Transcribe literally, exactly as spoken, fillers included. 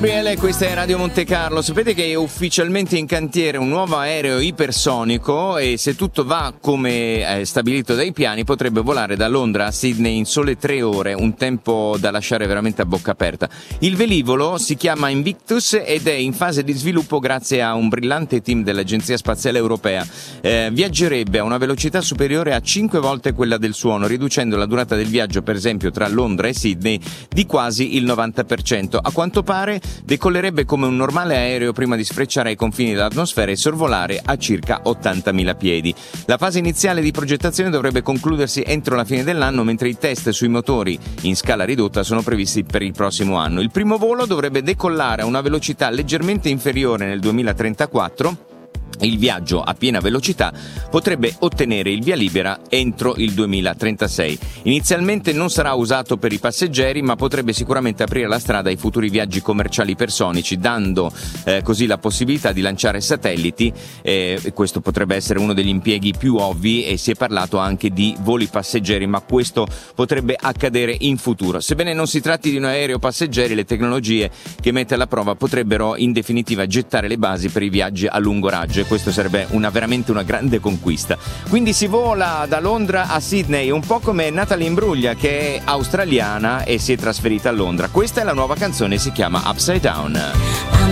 Gabriele, questa è Radio Monte Carlo. Sapete che è ufficialmente in cantiere un nuovo aereo ipersonico e se tutto va come è stabilito dai piani potrebbe volare da Londra a Sydney in sole tre ore, un tempo da lasciare veramente a bocca aperta. Il velivolo si chiama Invictus ed è in fase di sviluppo grazie a un brillante team dell'Agenzia Spaziale Europea. Eh, viaggerebbe a una velocità superiore a cinque volte quella del suono, riducendo la durata del viaggio, per esempio tra Londra e Sydney, di quasi il novanta per cento. A quanto pare decollerebbe come un normale aereo prima di sfrecciare ai confini dell'atmosfera e sorvolare a circa ottantamila piedi. La fase iniziale di progettazione dovrebbe concludersi entro la fine dell'anno, mentre i test sui motori in scala ridotta sono previsti per il prossimo anno. Il primo volo dovrebbe decollare a una velocità leggermente inferiore nel duemilatrentaquattro. Il viaggio a piena velocità potrebbe ottenere il via libera entro il duemilatrentasei. Inizialmente non sarà usato per i passeggeri, ma potrebbe sicuramente aprire la strada ai futuri viaggi commerciali ipersonici, dando eh, così la possibilità di lanciare satelliti. Eh, questo potrebbe essere uno degli impieghi più ovvi e si è parlato anche di voli passeggeri, ma questo potrebbe accadere in futuro. Sebbene non si tratti di un aereo passeggeri, le tecnologie che mette alla prova potrebbero in definitiva gettare le basi per i viaggi a lungo raggio. Questo sarebbe una, veramente una grande conquista. Quindi si vola da Londra a Sydney, un po' come Natalie Imbruglia, che è australiana e si è trasferita a Londra. Questa è la nuova canzone, si chiama Upside Down.